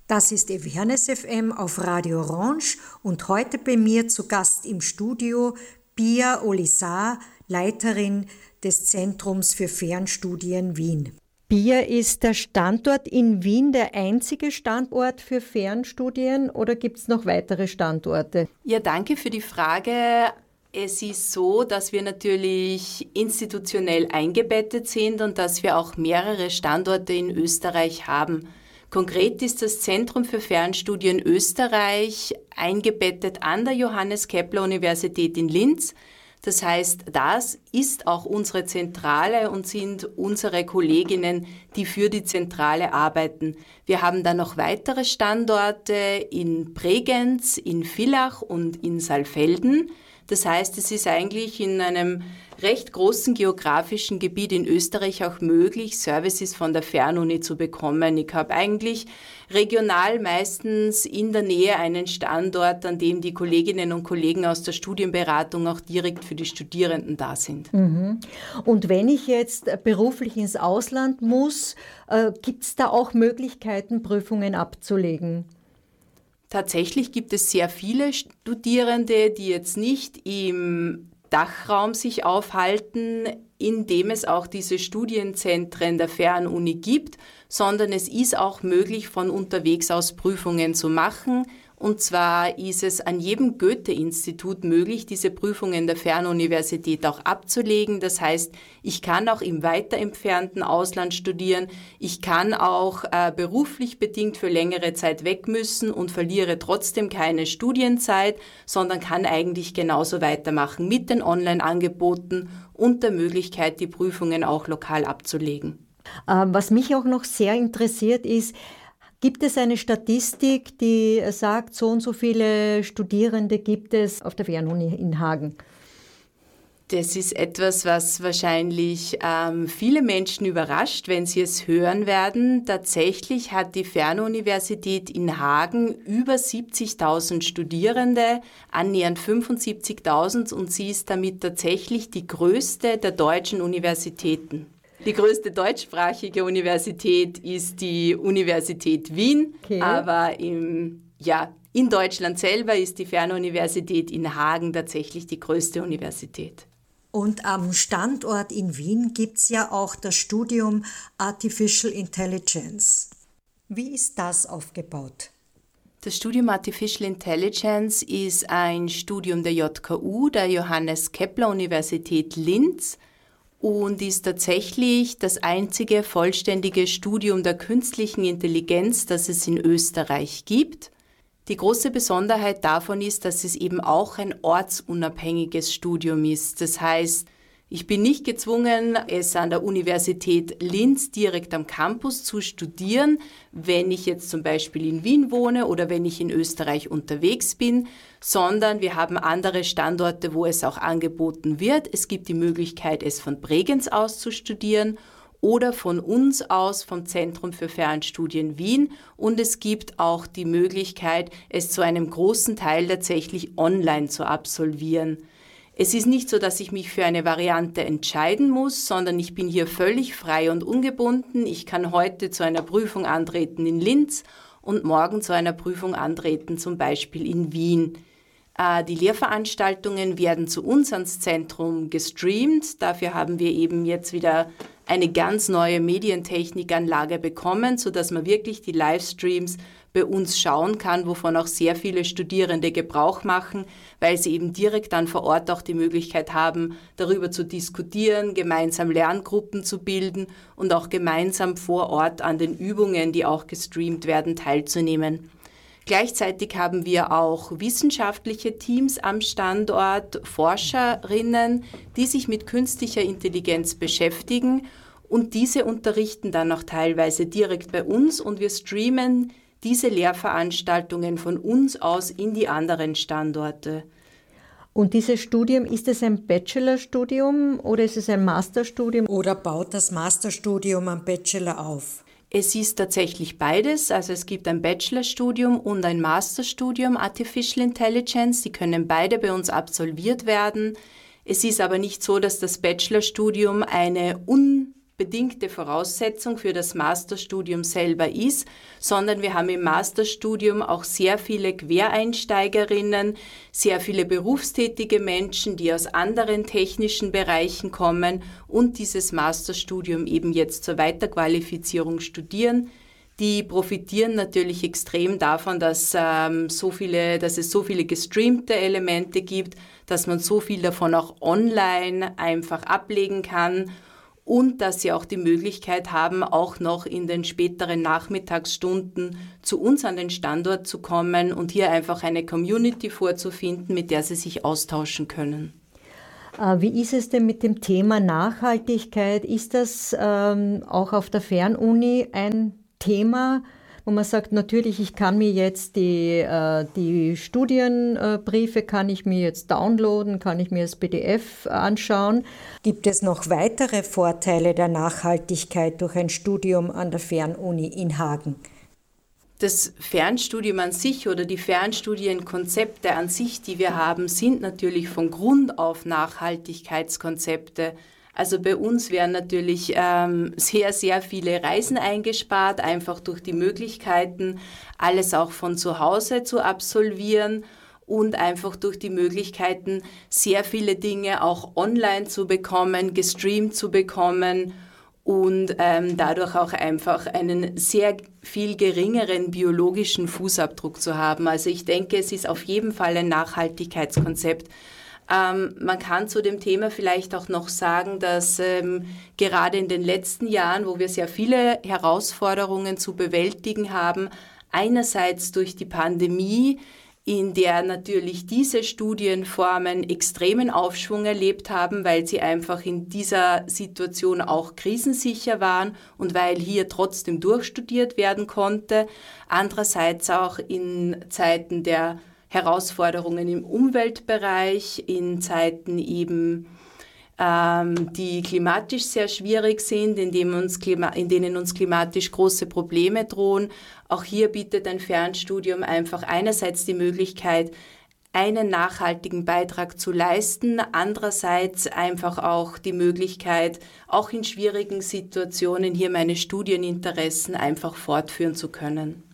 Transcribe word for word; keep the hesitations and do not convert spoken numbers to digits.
Das ist Awareness F M auf Radio Orange und heute bei mir zu Gast im Studio Pia Olisar, Leiterin des Zentrums für Fernstudien Wien. Pia, ist der Standort in Wien der einzige Standort für Fernstudien oder gibt es noch weitere Standorte? Ja, danke für die Frage. Es ist so, dass wir natürlich institutionell eingebettet sind und dass wir auch mehrere Standorte in Österreich haben. Konkret ist das Zentrum für Fernstudien Österreich eingebettet an der Johannes-Kepler-Universität in Linz. Das heißt, das ist auch unsere Zentrale und sind unsere Kolleginnen, die für die Zentrale arbeiten. Wir haben dann noch weitere Standorte in Bregenz, in Villach und in Saalfelden. Das heißt, es ist eigentlich in einem recht großen geografischen Gebiet in Österreich auch möglich, Services von der Fernuni zu bekommen. Ich habe eigentlich regional meistens in der Nähe einen Standort, an dem die Kolleginnen und Kollegen aus der Studienberatung auch direkt für die Studierenden da sind. Mhm. Und wenn ich jetzt beruflich ins Ausland muss, äh, gibt es da auch Möglichkeiten, Prüfungen abzulegen? Tatsächlich gibt es sehr viele Studierende, die jetzt nicht im Dachraum sich aufhalten, in dem es auch diese Studienzentren der Fernuni gibt, sondern es ist auch möglich, von unterwegs aus Prüfungen zu machen. Und zwar ist es an jedem Goethe-Institut möglich, diese Prüfungen der Fernuniversität auch abzulegen. Das heißt, ich kann auch im weiter entfernten Ausland studieren. Ich kann auch äh, beruflich bedingt für längere Zeit weg müssen und verliere trotzdem keine Studienzeit, sondern kann eigentlich genauso weitermachen mit den Online-Angeboten und der Möglichkeit, die Prüfungen auch lokal abzulegen. Ähm, was mich auch noch sehr interessiert ist, gibt es eine Statistik, die sagt, so und so viele Studierende gibt es auf der Fernuni in Hagen? Das ist etwas, was wahrscheinlich ähm, viele Menschen überrascht, wenn sie es hören werden. Tatsächlich hat die Fernuniversität in Hagen über siebzigtausend Studierende, annähernd fünfundsiebzigtausend, und sie ist damit tatsächlich die größte der deutschen Universitäten. Die größte deutschsprachige Universität ist die Universität Wien, okay. aber im, ja, in Deutschland selber ist die Fernuniversität in Hagen tatsächlich die größte Universität. Und am Standort in Wien gibt es ja auch das Studium Artificial Intelligence. Wie ist das aufgebaut? Das Studium Artificial Intelligence ist ein Studium der J K U, der Johannes-Kepler-Universität Linz, und ist tatsächlich das einzige vollständige Studium der künstlichen Intelligenz, das es in Österreich gibt. Die große Besonderheit davon ist, dass es eben auch ein ortsunabhängiges Studium ist. Das heißt, ich bin nicht gezwungen, es an der Universität Linz direkt am Campus zu studieren, wenn ich jetzt zum Beispiel in Wien wohne oder wenn ich in Österreich unterwegs bin, sondern wir haben andere Standorte, wo es auch angeboten wird. Es gibt die Möglichkeit, es von Bregenz aus zu studieren oder von uns aus vom Zentrum für Fernstudien Wien, und es gibt auch die Möglichkeit, es zu einem großen Teil tatsächlich online zu absolvieren. Es ist nicht so, dass ich mich für eine Variante entscheiden muss, sondern ich bin hier völlig frei und ungebunden. Ich kann heute zu einer Prüfung antreten in Linz und morgen zu einer Prüfung antreten, zum Beispiel in Wien. Äh, die Lehrveranstaltungen werden zu uns ans Zentrum gestreamt. Dafür haben wir eben jetzt wieder eine ganz neue Medientechnikanlage bekommen, sodass man wirklich die Livestreams bei uns schauen kann, wovon auch sehr viele Studierende Gebrauch machen, weil sie eben direkt dann vor Ort auch die Möglichkeit haben, darüber zu diskutieren, gemeinsam Lerngruppen zu bilden und auch gemeinsam vor Ort an den Übungen, die auch gestreamt werden, teilzunehmen. Gleichzeitig haben wir auch wissenschaftliche Teams am Standort, Forscherinnen, die sich mit künstlicher Intelligenz beschäftigen, und diese unterrichten dann auch teilweise direkt bei uns, und wir streamen diese Lehrveranstaltungen von uns aus in die anderen Standorte. Und dieses Studium, ist es ein Bachelorstudium oder ist es ein Masterstudium? Oder baut das Masterstudium am Bachelor auf? Es ist tatsächlich beides. Also es gibt ein Bachelorstudium und ein Masterstudium Artificial Intelligence. Die können beide bei uns absolviert werden. Es ist aber nicht so, dass das Bachelorstudium eine un bedingte Voraussetzung für das Masterstudium selber ist, sondern wir haben im Masterstudium auch sehr viele Quereinsteigerinnen, sehr viele berufstätige Menschen, die aus anderen technischen Bereichen kommen und dieses Masterstudium eben jetzt zur Weiterqualifizierung studieren. Die profitieren natürlich extrem davon, dass, ähm, so viele, dass es so viele gestreamte Elemente gibt, dass man so viel davon auch online einfach ablegen kann und dass sie auch die Möglichkeit haben, auch noch in den späteren Nachmittagsstunden zu uns an den Standort zu kommen und hier einfach eine Community vorzufinden, mit der sie sich austauschen können. Wie ist es denn mit dem Thema Nachhaltigkeit? Ist das ähm, auch auf der Fernuni ein Thema, wo man sagt, natürlich, ich kann mir jetzt die, äh, die Studienbriefe, kann ich mir jetzt downloaden, kann ich mir das P D F anschauen. Gibt es noch weitere Vorteile der Nachhaltigkeit durch ein Studium an der Fernuni in Hagen? Das Fernstudium an sich oder die Fernstudienkonzepte an sich, die wir haben, sind natürlich von Grund auf Nachhaltigkeitskonzepte. Also bei uns werden natürlich ähm, sehr, sehr viele Reisen eingespart, einfach durch die Möglichkeiten, alles auch von zu Hause zu absolvieren und einfach durch die Möglichkeiten, sehr viele Dinge auch online zu bekommen, gestreamt zu bekommen und ähm, dadurch auch einfach einen sehr viel geringeren biologischen Fußabdruck zu haben. Also ich denke, es ist auf jeden Fall ein Nachhaltigkeitskonzept. Ähm, man kann zu dem Thema vielleicht auch noch sagen, dass ähm, gerade in den letzten Jahren, wo wir sehr viele Herausforderungen zu bewältigen haben, einerseits durch die Pandemie, in der natürlich diese Studienformen extremen Aufschwung erlebt haben, weil sie einfach in dieser Situation auch krisensicher waren und weil hier trotzdem durchstudiert werden konnte. Andererseits auch in Zeiten der Herausforderungen im Umweltbereich, in Zeiten eben, ähm, die klimatisch sehr schwierig sind, in denen, uns Klima, in denen uns klimatisch große Probleme drohen. Auch hier bietet ein Fernstudium einfach einerseits die Möglichkeit, einen nachhaltigen Beitrag zu leisten, andererseits einfach auch die Möglichkeit, auch in schwierigen Situationen hier meine Studieninteressen einfach fortführen zu können.